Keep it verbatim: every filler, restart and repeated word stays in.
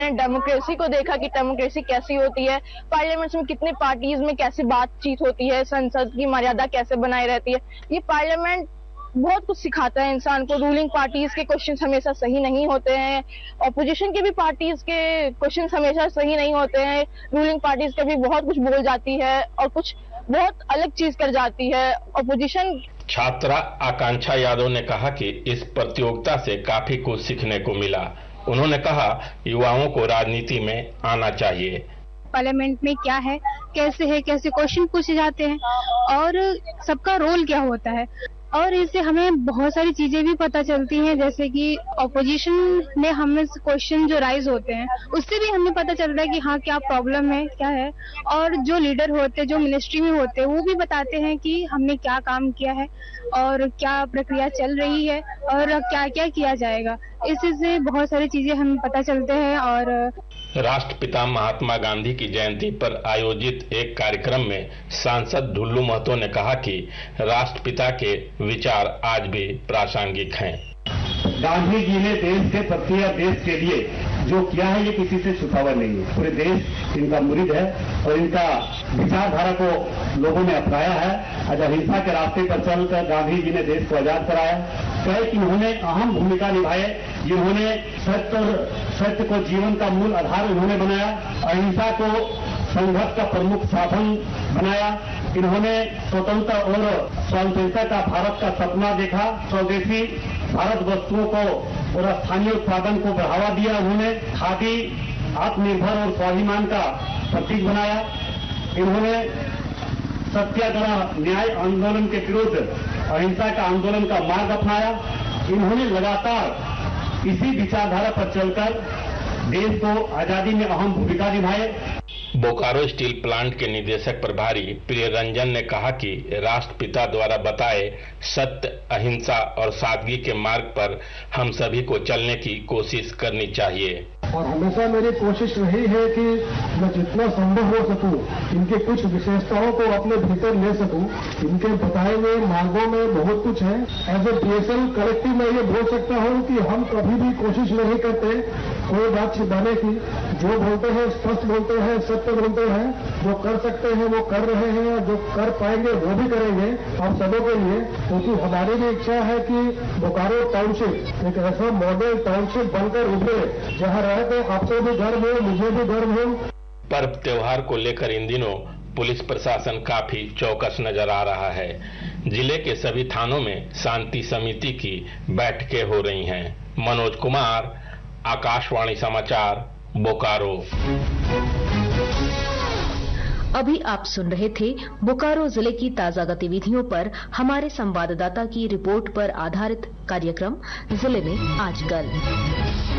Democracy को देखा कि डेमोक्रेसी कैसी होती है, पार्लियामेंट्स में कितनी पार्टीज में कैसी बातचीत होती है, संसद की मर्यादा कैसे बनाई रहती है। ये पार्लियामेंट बहुत कुछ सिखाता है इंसान को। रूलिंग पार्टीज के क्वेश्चंस हमेशा सही नहीं होते हैं, ऑपोजिशन के भी पार्टीज के क्वेश्चंस हमेशा सही नहीं होते हैं। रूलिंग पार्टीज कभी बहुत कुछ बोल जाती है और कुछ बहुत अलग चीज कर जाती है ऑपोजिशन। छात्रा आकांक्षा यादव ने कहा कि इस प्रतियोगिता से काफी कुछ सीखने को मिला। उन्होंने कहा युवाओं को राजनीति में आना चाहिए। पार्लियामेंट में क्या है, कैसे है, कैसे क्वेश्चन पूछे जाते हैं और सबका रोल क्या होता है, और इससे हमें बहुत सारी चीजें भी पता चलती हैं, जैसे कि ऑपोजिशन में हमें क्वेश्चन जो राइज होते हैं उससे भी हमें पता चलता है कि हाँ क्या प्रॉब्लम है, क्या है। और जो लीडर होते हैं, जो मिनिस्ट्री में होते हैं, वो भी बताते हैं कि हमने क्या काम किया है और क्या प्रक्रिया चल रही है और क्या क्या किया जाएगा। इससे बहुत सारी चीजें हमें पता चलते हैं। और राष्ट्रपिता महात्मा गांधी की जयंती पर आयोजित एक कार्यक्रम में सांसद ढुल्लू महतो ने कहा कि राष्ट्रपिता के विचार आज भी प्रासंगिक हैं। गांधी जी ने देश के प्रति या देश के लिए जो किया है ये किसी से छुपा हुआ नहीं है। पूरे देश इनका मुरीद है और इनका विचारधारा को लोगों ने अपनाया है। आज अहिंसा के रास्ते पर चलकर गांधी जी ने देश को आजाद कराया। कई इन्होंने अहम भूमिका निभाए, जिन्होंने सत्य सत्य को जीवन का मूल आधार उन्होंने बनाया, अहिंसा को संघर्ष का प्रमुख साधन बनाया। इन्होंने स्वतंत्र और स्वातंत्रता का भारत का सपना देखा, स्वदेशी भारत वस्तुओं को और स्थानीय उत्पादन को बढ़ावा दिया। उन्होंने खादी आत्मनिर्भर और स्वाभिमान का प्रतीक बनाया। इन्होंने सत्याग्रह न्याय आंदोलन के विरुद्ध अहिंसा का आंदोलन का मार्ग अपनाया। इन्होंने लगातार इसी विचारधारा पर चलकर देश को आजादी में अहम भूमिका निभाई। बोकारो स्टील प्लांट के निदेशक प्रभारी प्रिय रंजन ने कहा कि राष्ट्रपिता द्वारा बताए सत्य, अहिंसा और सादगी के मार्ग पर हम सभी को चलने की कोशिश करनी चाहिए। और हमेशा मेरी कोशिश रही है कि मैं जितना संभव हो सकूं इनके कुछ विशेषताओं को अपने भीतर ले सकूं। इनके बताए गए मार्गों में बहुत कुछ है। एज ए बीएसएल कलेक्टिव मैं ये बोल सकता हूं कि हम कभी भी कोशिश नहीं करते कोई बात छिपाने की। जो बोलते हैं स्पष्ट बोलते हैं, सत्य बोलते हैं। जो कर सकते हैं वो कर रहे हैं और जो कर पाएंगे वो भी करेंगे आप सबों के लिए। क्योंकि हमारी भी इच्छा है कि बोकारो टाउनशिप एक ऐसा मॉडल टाउनशिप बनकर उभरे जहाँ रह के आपको भी गर्व हो, मुझे भी गर्व हो। पर्व त्योहार को लेकर इन दिनों पुलिस प्रशासन काफी चौकस नजर आ रहा है। जिले के सभी थानों में शांति समिति की बैठकें हो रही हैं। मनोज कुमार, आकाशवाणी समाचार, बोकारो। अभी आप सुन रहे थे बोकारो जिले की ताजा गतिविधियों पर हमारे संवाददाता की रिपोर्ट पर आधारित कार्यक्रम जिले में आजकल।